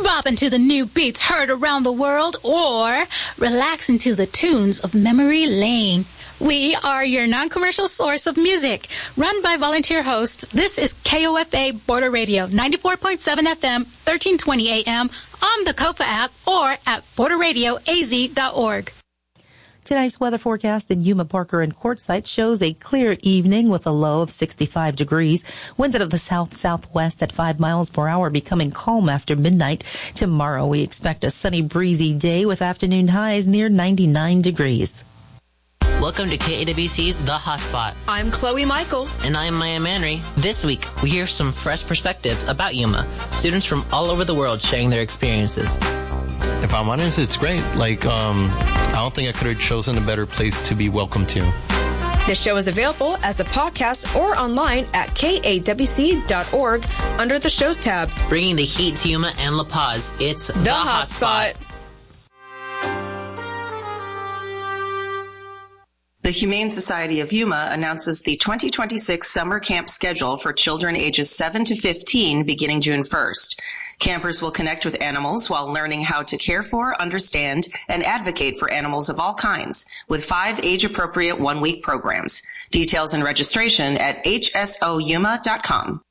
bop into the new beats heard around the world, or relax into the tunes of Memory Lane. We are your non-commercial source of music. Run by volunteer hosts, this is KOFA Border Radio, 94.7 FM, 1320 AM, on the KOFA app, or at borderradioaz.org. Tonight's weather forecast in Yuma, Parker, and Quartzsite shows a clear evening with a low of 65 degrees. Winds out of the south-southwest at 5 miles per hour, becoming calm after midnight. Tomorrow we expect a sunny, breezy day with afternoon highs near 99 degrees. Welcome to KAWC's The Hotspot. I'm Chloe Michael. And I'm Maya Manry. This week, we hear some fresh perspectives about Yuma. Students from all over the world sharing their experiences. If I'm honest, it's great. I don't think I could have chosen a better place to be welcome to. This show is available as a podcast or online at kawc.org under the shows tab. Bringing the heat to Yuma and La Paz, it's The Hotspot. The Humane Society of Yuma announces the 2026 summer camp schedule for children ages 7 to 15 beginning June 1st. Campers will connect with animals while learning how to care for, understand, and advocate for animals of all kinds with 5 age-appropriate one-week programs. Details and registration at hsoyuma.com.